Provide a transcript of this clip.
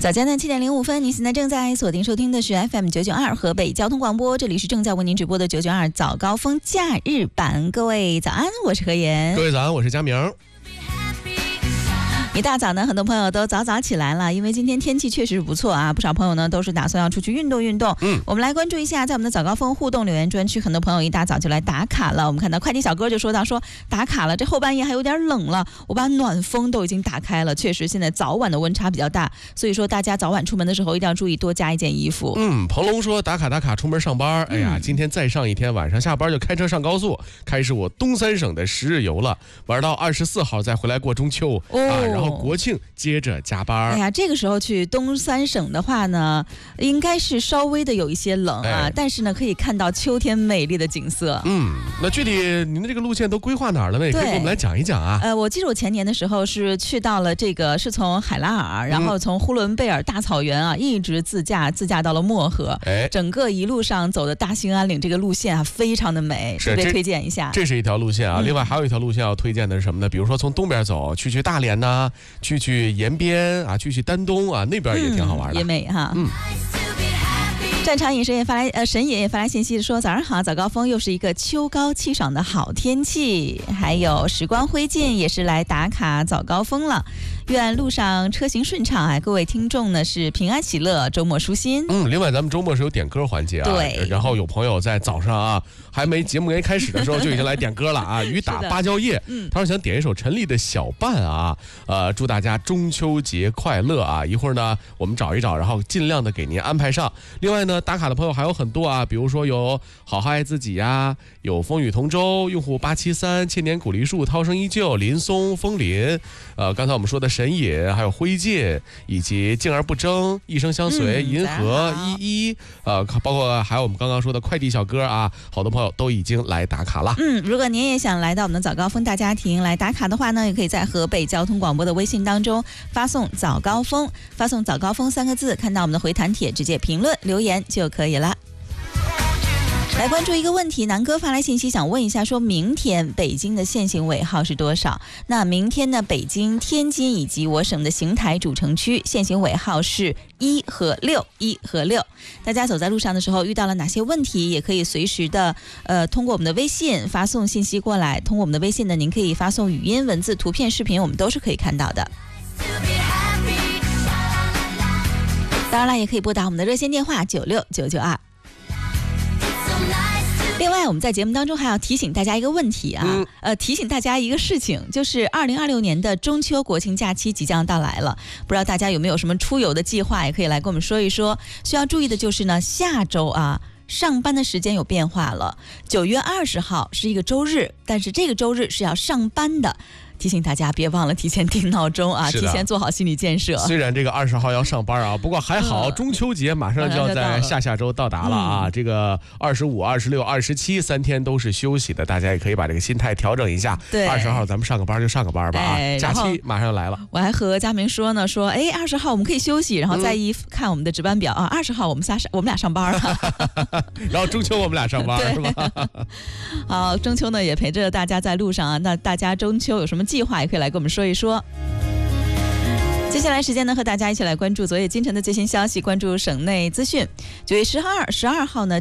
早间的7:05，您现在正在锁定收听的是 FM992 河北交通广播，这里是正在为您直播的992早高峰假日版。各位早安，我是何妍。 各位早安，我是佳明。 一大早呢，很多朋友都早早起来了，因为今天天气确实不错啊，不少朋友呢都是打算要出去运动运动。我们来关注一下，在我们的早高峰互动留言专区，很多朋友一大早就来打卡了。我们看到快递小哥就说到说打卡了，这后半夜还有点冷了，我把暖风都已经打开了。确实，现在早晚的温差比较大，所以说大家早晚出门的时候一定要注意多加一件衣服。 彭龙说打卡出门上班，哎呀，今天再上一天，晚上下班就开车上高速，开始我东三省的10日游了，玩到24号再回来过中秋然后国庆接着加班。 哎呀，这个时候去东三省的话呢，应该是稍微的有一些冷啊，但是呢可以看到秋天美丽的景色。 那具体您的这个路线都规划哪儿了呢？也可以给我们来讲一讲啊。 我记得我前年的时候是去到了这个，是从海拉尔，然后从呼伦贝尔大草原啊，一直自驾到了漠河。整个一路上走的大兴安岭这个路线啊，非常的美，特别推荐一下。 这是一条路线啊，另外还有一条路线要推荐的是什么呢？比如说从东边走，去大连呐，去延边啊，去丹东啊，那边也挺好玩的， 也美哈。战场饮食也发来，沈野也发来信息说：早上好，早高峰又是一个秋高气爽的好天气。还有时光灰烬也是来打卡早高峰了，愿路上车行顺畅各位听众呢是平安喜乐，周末舒心。 另外咱们周末是有点歌环节啊， 对， 然后有朋友在早上啊，还没节目没开始的时候就已经来点歌了啊，雨打芭蕉叶，他说想点一首陈粒的小伴啊，祝大家中秋节快乐啊！一会儿呢我们找一找，然后尽量的给您安排上。另外呢，打卡的朋友还有很多啊，比如说有好好爱自己呀，有风雨同舟，用户873，千年古梨树，涛声依旧，林松，枫林，刚才我们说的神野，还有灰烬，以及静而不争，一生相随，银河，依依，包括还有我们刚刚说的快递小哥啊，好多朋友都已经来打卡了。 如果您也想来到我们的早高峰大家庭来打卡的话呢，也可以在河北交通广播的微信当中发送早高峰3个字，看到我们的回弹帖，直接评论留言就可以了。来关注一个问题，南哥发来信息想问一下，说明天北京的限行尾号是多少？那明天呢，北京、天津以及我省的邢台主城区限行尾号是1和6。大家走在路上的时候遇到了哪些问题，也可以随时的通过我们的微信发送信息过来。通过我们的微信呢，您可以发送语音、文字、图片、视频，我们都是可以看到的。当然了，也可以拨打我们的热线电话96992。另外，我们在节目当中还要提醒大家一个问题啊，提醒大家一个事情，就是2026年的中秋国庆假期即将到来了，不知道大家有没有什么出游的计划，也可以来跟我们说一说。需要注意的就是呢，下周啊，上班的时间有变化了。9月20号是一个周日，但是这个周日是要上班的。提醒大家别忘了提前定闹钟啊，提前做好心理建设。 虽然这个20号要上班啊，不过还好，中秋节马上就要在下周到达了啊。这个25、26、27 3天都是休息的，大家也可以把这个心态调整一下。 对 ，20号咱们上个班就上个班吧啊，假期马上来了。 我还和佳明说呢，说20号我们可以休息，然后再一看我们的值班表啊，20号我们俩上班了， 然后中秋我们俩上班是吧？ 好，中秋呢也陪着大家在路上啊，那大家中秋有什么计划也可以来跟我们说一说。接下来时间呢，和大家一起来关注昨夜今晨的最新消息，关注省内资讯。9月12号呢，